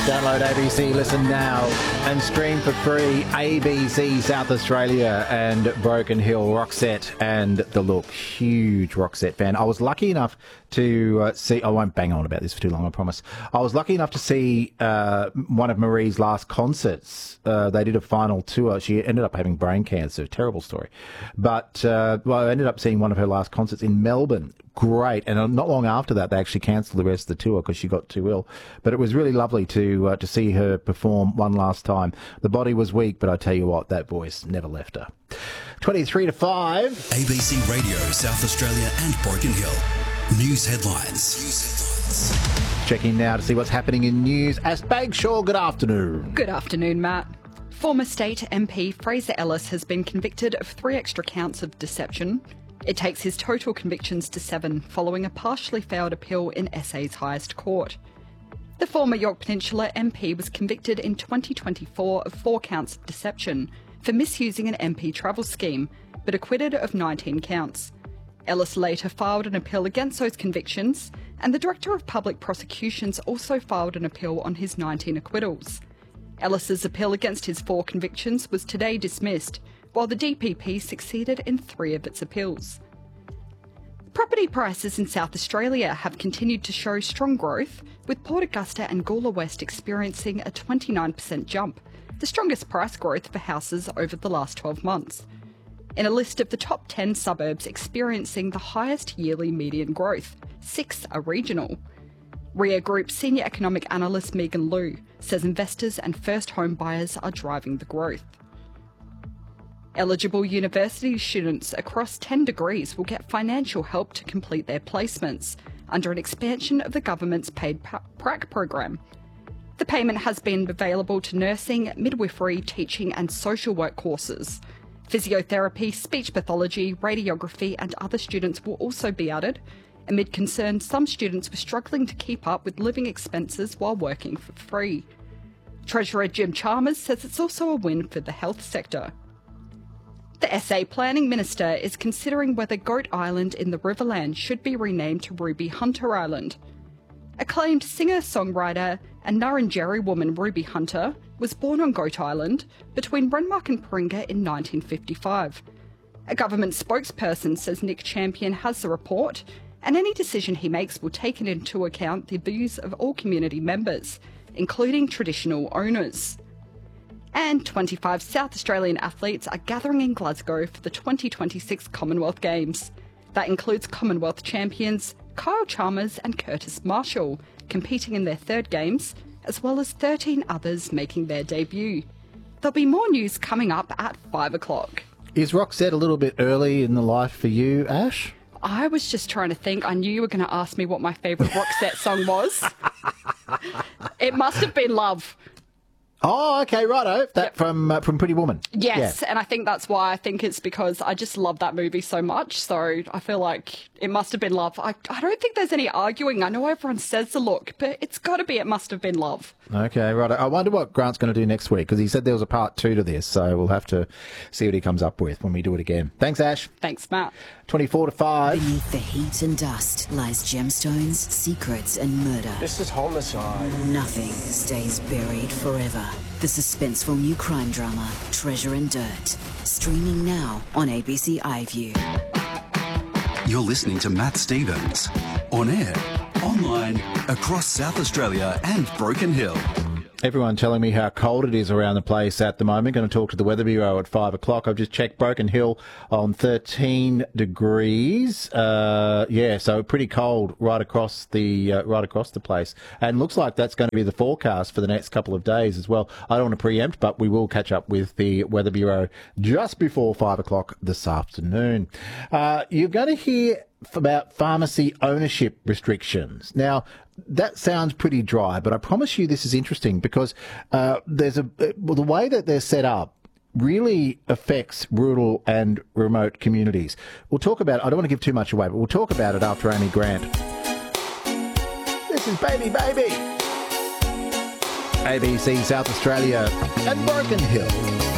Download ABC Listen Now and stream for free ABC South Australia and Broken Hill. Roxette and The Look. Huge Roxette fan. I was lucky enough to see... I won't bang on about this for too long, I promise. I was lucky enough to see one of Marie's last concerts. They did a final tour. She ended up having brain cancer. Terrible story. But I ended up seeing one of her last concerts in Melbourne. Great. And not long after that, they actually cancelled the rest of the tour because she got too ill. But it was really lovely to see her perform one last time. The body was weak, but I tell you what, that voice never left her. 23 to 5. ABC Radio, South Australia and Broken Hill. News headlines. Checking now to see what's happening in news. Ash Bagshaw, good afternoon. Good afternoon, Matt. Former state MP Fraser Ellis has been convicted of 3 extra counts of deception. It takes his total convictions to 7, following a partially failed appeal in SA's highest court. The former Yorke Peninsula MP was convicted in 2024 of 4 counts of deception for misusing an MP travel scheme, but acquitted of 19 counts. Ellis later filed an appeal against those convictions, and the Director of Public Prosecutions also filed an appeal on his 19 acquittals. Ellis's appeal against his 4 convictions was today dismissed, while the DPP succeeded in 3 of its appeals. Property prices in South Australia have continued to show strong growth, with Port Augusta and Gawler West experiencing a 29% jump, the strongest price growth for houses over the last 12 months. In a list of the top 10 suburbs experiencing the highest yearly median growth, 6 are regional. RIA Group Senior Economic Analyst Megan Liu says investors and first home buyers are driving the growth. Eligible university students across 10 degrees will get financial help to complete their placements under an expansion of the government's paid prac program. The payment has been available to nursing, midwifery, teaching and social work courses. Physiotherapy, speech pathology, radiography and other students will also be added, amid concern some students were struggling to keep up with living expenses while working for free. Treasurer Jim Chalmers says it's also a win for the health sector. The SA Planning Minister is considering whether Goat Island in the Riverland should be renamed to Ruby Hunter Island. Acclaimed singer-songwriter and Nurrinjeri woman Ruby Hunter was born on Goat Island between Renmark and Paringa in 1955. A government spokesperson says Nick Champion has the report, and any decision he makes will take into account the views of all community members, including traditional owners. And 25 South Australian athletes are gathering in Glasgow for the 2026 Commonwealth Games. That includes Commonwealth champions Kyle Chalmers and Curtis Marshall, competing in their 3rd Games, as well as 13 others making their debut. There'll be more news coming up at 5 o'clock. Is Roxette a little bit early in the life for you, Ash? I was just trying to think. I knew you were going to ask me what my favourite Roxette song was. It must have been Love. Oh, okay, righto. That from Pretty Woman. Yes, yeah. And I think that's why. I think it's because I just love that movie so much. So I feel like it must have been Love. I don't think there's any arguing. I know everyone says The Look, but it's got to be It Must Have Been Love. Okay, righto. I wonder what Grant's going to do next week, because he said there was a part 2 to this, so we'll have to see what he comes up with when we do it again. Thanks, Ash. Thanks, Matt. 24 to 5. Beneath the heat and dust lies gemstones, secrets and murder. This is homicide. Nothing stays buried forever. The suspenseful new crime drama, Treasure and Dirt. Streaming now on ABC iView. You're listening to Matt Stevens. On air, online, across South Australia and Broken Hill. Everyone telling me how cold it is around the place at the moment. Going to talk to the Weather Bureau at 5 o'clock. I've just checked Broken Hill on 13 degrees. So pretty cold right across the place. And looks like that's going to be the forecast for the next couple of days as well. I don't want to preempt, but we will catch up with the Weather Bureau just before 5 o'clock this afternoon. You're going to hear about pharmacy ownership restrictions. Now, that sounds pretty dry, but I promise you this is interesting because the way that they're set up really affects rural and remote communities. We'll talk about it. I don't want to give too much away, but we'll talk about it after Amy Grant. This is Baby Baby. ABC South Australia and Broken Hill.